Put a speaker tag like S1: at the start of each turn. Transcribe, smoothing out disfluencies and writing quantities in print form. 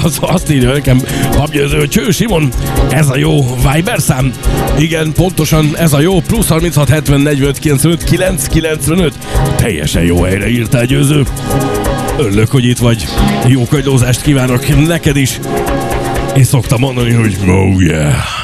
S1: azt írja nekem Habgyőző, hogy Cső Simon, ez a jó Viber szám. Igen, pontosan ez a jó, plusz 36 70 45 95 995. Teljesen jó helyre írtál, Győző. Örülök, hogy itt vagy. Jó kagylózást kívánok neked is. És szoktam mondani, hogy oh yeah.